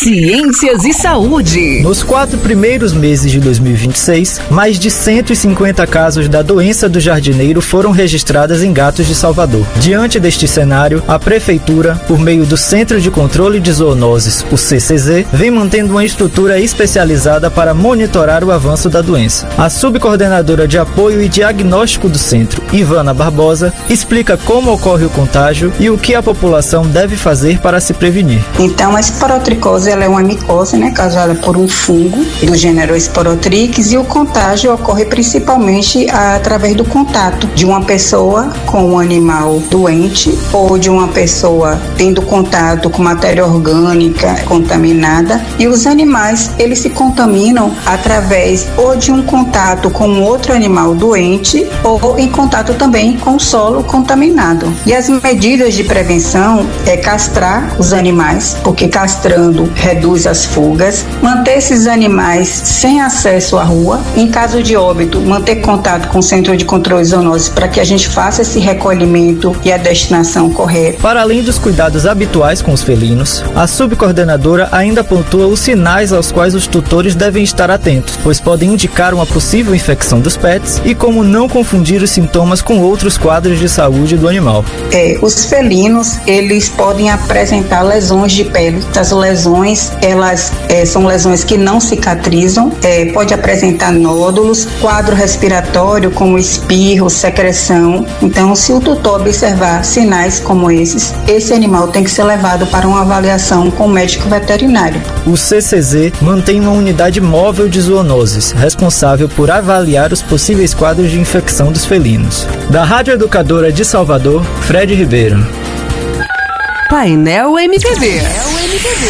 Ciências e Saúde. Nos 4 primeiros meses de 2026, mais de 150 casos da doença do jardineiro foram registradas em gatos de Salvador. Diante deste cenário, a Prefeitura, por meio do Centro de Controle de Zoonoses, o CCZ, vem mantendo uma estrutura especializada para monitorar o avanço da doença. A subcoordenadora de apoio e diagnóstico do centro, Ivana Barbosa, explica como ocorre o contágio e o que a população deve fazer para se prevenir. Então, a esporotricose ela é uma micose, causada por um fungo do gênero Sporotrix, e o contágio ocorre principalmente através do contato de uma pessoa com um animal doente ou de uma pessoa tendo contato com matéria orgânica contaminada, e os animais eles se contaminam através ou de um contato com outro animal doente ou em contato também com o solo contaminado. E as medidas de prevenção é castrar os animais, porque castrando reduz as fugas, manter esses animais sem acesso à rua, em caso de óbito, manter contato com o Centro de Controle de Zoonoses para que a gente faça esse recolhimento e a destinação correta. Para além dos cuidados habituais com os felinos, a subcoordenadora ainda pontua os sinais aos quais os tutores devem estar atentos, pois podem indicar uma possível infecção dos pets e como não confundir os sintomas com outros quadros de saúde do animal. Os felinos, eles podem apresentar lesões de pele. As lesões, elas são lesões que não cicatrizam, pode apresentar nódulos, quadro respiratório como espirro, secreção. Então, se o tutor observar sinais como esses, esse animal tem que ser levado para uma avaliação com o médico veterinário. O CCZ mantém uma unidade móvel de zoonoses, responsável por avaliar os possíveis quadros de infecção dos felinos. Da Rádio Educadora de Salvador, Fred Ribeiro. Painel MPB.